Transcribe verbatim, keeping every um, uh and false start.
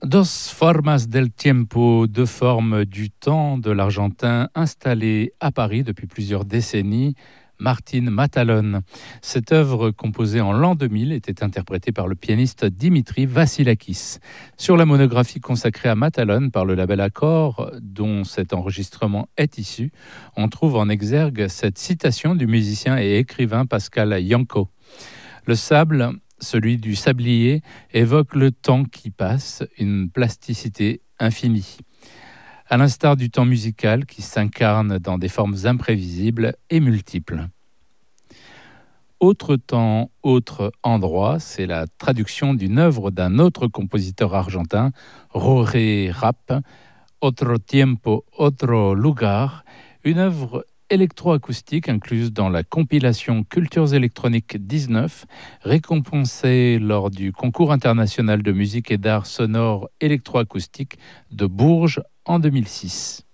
Dos formas del tiempo, deux formes du temps de l'Argentin installé à Paris depuis plusieurs décennies, Martin Matalon. Cette œuvre, composée en l'an deux mille, était interprétée par le pianiste Dimitri Vassilakis. Sur la monographie consacrée à Matalon par le label Accor, dont cet enregistrement est issu, on trouve en exergue cette citation du musicien et écrivain Pascal Yanko. Le sable, celui du sablier, évoque le temps qui passe, une plasticité infinie. À l'instar du temps musical qui s'incarne dans des formes imprévisibles et multiples. Autre temps, autre endroit, c'est la traduction d'une œuvre d'un autre compositeur argentin, Roré Rapp, Otro tiempo, otro lugar, une œuvre électroacoustique incluse dans la compilation Cultures électroniques dix-neuf, récompensée lors du concours international de musique et d'art sonore électroacoustique de Bourges en deux mille six.